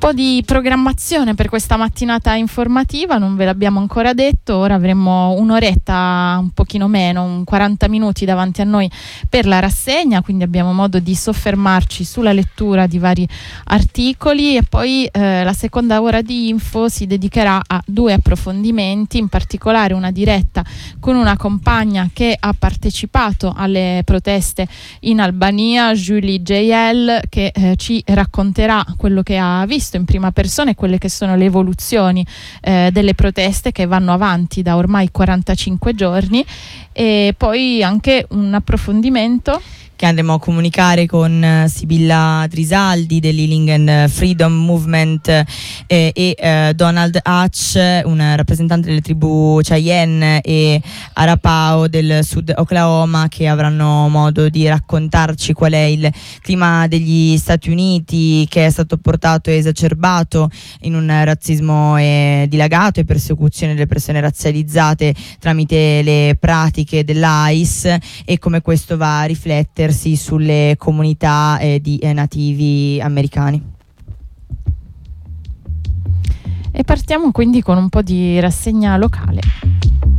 po' di programmazione per questa mattinata informativa, non ve l'abbiamo ancora detto, ora avremo un'oretta, un pochino meno, un 40 minuti davanti a noi per la rassegna, quindi abbiamo modo di soffermarci sulla lettura di vari articoli e poi la seconda ora di info si dedicherà a due approfondimenti, in particolare una diretta con una compagna che ha partecipato alle proteste in Albania, Julie JL, che ci racconterà quello che ha visto in prima persona e quelle che sono le evoluzioni delle proteste che vanno avanti da ormai 45 giorni, e poi anche un approfondimento che andremo a comunicare con Sibilla Trisaldi dell'Healing and Freedom Movement e Donald Hatch, un rappresentante delle tribù Cheyenne e Arapaho del Sud Oklahoma, che avranno modo di raccontarci qual è il clima degli Stati Uniti, che è stato portato e esacerbato in un razzismo dilagato e persecuzione delle persone razzializzate tramite le pratiche dell'ICE, e come questo va a riflettersi sulle comunità di nativi americani. E partiamo quindi con un po' di rassegna locale.